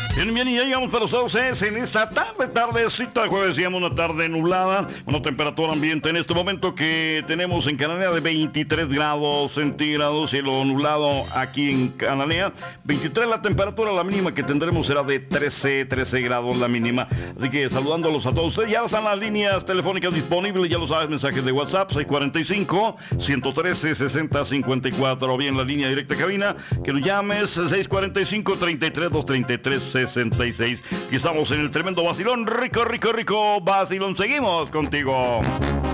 Bien, bien, y ya llegamos para ustedes en esta tardecita, jueves, digamos, una tarde nublada, una temperatura ambiente en este momento que tenemos en Cananea de 23 grados centígrados, cielo nublado aquí en Cananea, 23 la temperatura, la mínima que tendremos será de 13 grados la mínima, así que saludándolos a todos ustedes, ya están las líneas telefónicas disponibles, ya lo sabes, mensajes de WhatsApp, 645-113-6054, bien, la línea directa cabina, que nos llames, 645-33-233-66. Y estamos en el tremendo vacilón, rico, vacilón, seguimos contigo.